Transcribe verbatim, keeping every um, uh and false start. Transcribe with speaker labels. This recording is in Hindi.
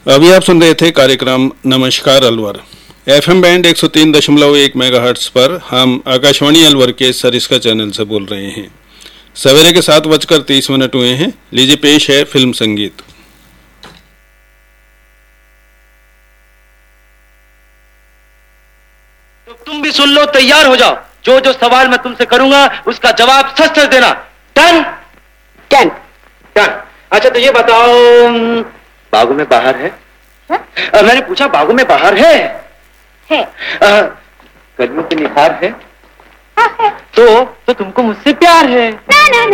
Speaker 1: अभी आप सुन रहे थे कार्यक्रम नमस्कार अलवर। एफएम बैंड एक सौ तीन दशमलव एक मेगाहर्ट्ज पर हम आकाशवाणी अलवर के सरिस्का चैनल से बोल रहे हैं। सवेरे के सात बजकर तीस मिनट हुए हैं। लीजिए पेश है फिल्म संगीत।
Speaker 2: तो तुम भी सुन लो, तैयार हो जाओ। जो जो सवाल मैं तुमसे करूंगा उसका जवाब सच सच देना। डन?
Speaker 3: डन।
Speaker 2: डन। अच्छा तो ये बताओ, बागों में बाहर है?
Speaker 3: है?
Speaker 2: आ, मैंने पूछा बागों में बाहर है?
Speaker 3: है।
Speaker 2: गर्मियों के निखार है?
Speaker 3: हाँ है।
Speaker 2: तो तो तुमको मुझसे प्यार है?
Speaker 3: ना ना